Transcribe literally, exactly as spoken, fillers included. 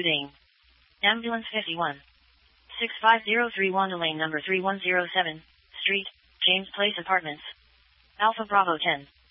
Uding. Ambulance fifty-one. six five zero three Wanda Lane number three one zero seven, Street, James Place Apartments. Alpha Bravo ten.